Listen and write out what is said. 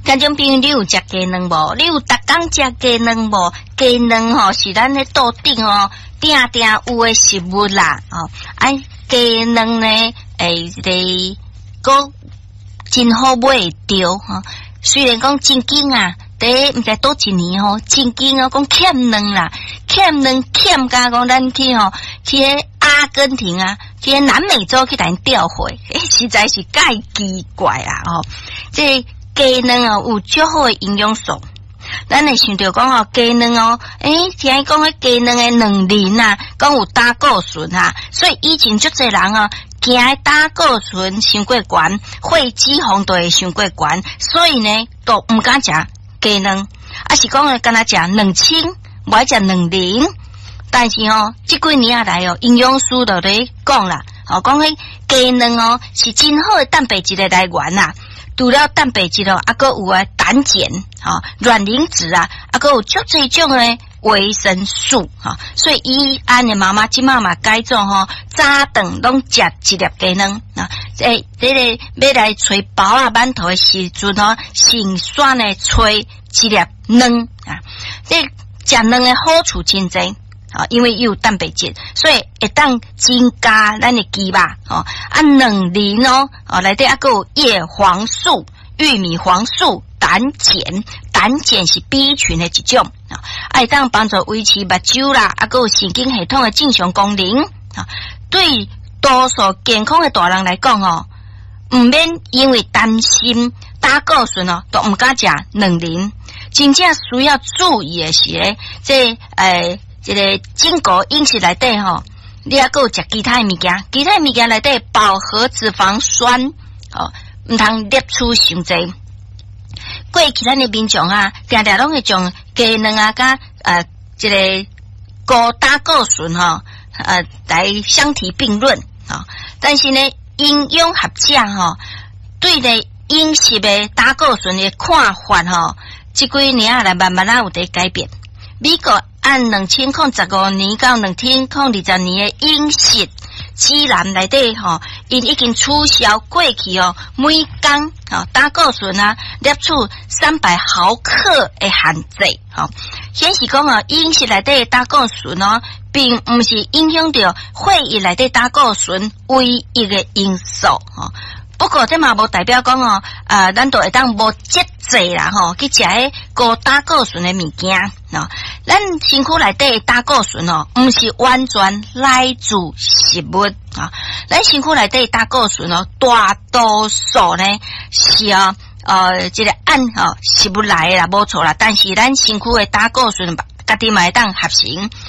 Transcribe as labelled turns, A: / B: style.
A: 听众朋友，你有食鸡卵无？你有逐工食鸡卵无？鸡卵吼是咱咧肚顶哦，定定有诶食物啦哦。鸡卵呢，个真好买着吼。虽然讲真紧啊，毋知多一年吼，真紧哦，讲欠卵啦，欠甲讲咱去迄阿根廷啊，去南美洲去咱调回，实在是介奇怪啊哦。这鸡卵有足好诶营养素。咱会想到讲鸡卵听讲迄鸡卵诶卵磷啊，讲有胆固醇啊，所以以前足侪人惊胆固醇伤过悬，血脂肪都会伤过悬，所以呢都毋敢食鸡卵，是讲敢若食卵清，无爱食卵磷。但是这几年来营养师就咧讲啦，讲迄鸡卵是真好诶蛋白质诶来源啦。除了蛋白质还有胆碱卵磷脂啊，还有足侪种诶维生素所以伊安的妈妈即妈妈改做早顿拢食一粒鸡卵这个要来吹包啊馒头的时阵先选的吹一粒卵这食卵的好处真侪因为有蛋白质，所以会当增加咱的肌肉卵磷内底还有叶黄素、玉米黄素、胆碱是 B 群的一种会当帮助维持目睭啦，还有神经系统的正常功能对多数健康的大人来讲唔免因为担心胆固醇都唔敢食卵磷，真正需要注意的是这个经过饮食内底你还有食其他的物件内底饱和脂肪酸唔通摄取伤济。过去咱的民众定定拢会将鸡卵甲这个高胆固醇来相提并论但是呢，营养学者对呢饮食的胆固醇的看法这几年来慢慢有在改变。美国按2015年到2020年的饮食指南内底因已经取消过去每天胆固醇摄取300毫克的限制显示讲饮食内底的胆固醇并不是影响到血液内底胆固醇唯一的因素不过这嘛无代表讲咱都会当无节制啦去食迄高胆固醇的物件咱身躯内底的胆固醇不是完全来自食物咱身躯内底的胆固醇大多数呢是这个按食物来的啦，无错啦。但是咱身躯的胆固醇家己嘛会当合成。